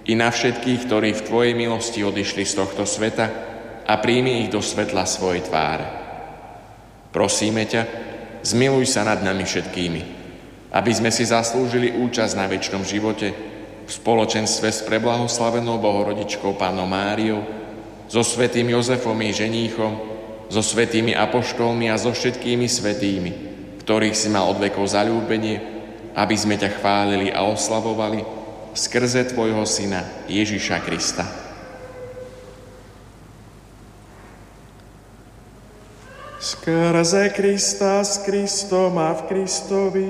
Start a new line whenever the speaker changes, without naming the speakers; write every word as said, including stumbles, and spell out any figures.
i na všetkých, ktorí v Tvojej milosti odišli z tohto sveta, a príjmi ich do svetla svojej tváre. Prosíme ťa, zmiluj sa nad nami všetkými, aby sme si zaslúžili účasť na večnom živote v spoločenstve s preblahoslavenou Bohorodičkou Pannou Máriou, so svätým Jozefom jej ženíchom, so svätými apoštolmi a so všetkými svätými, ktorých si mal od vekov zaľúbenie, aby sme ťa chválili a oslavovali skrze Tvojho Syna Ježiša Krista.
Skrze Krista, s Kristom a v Kristovi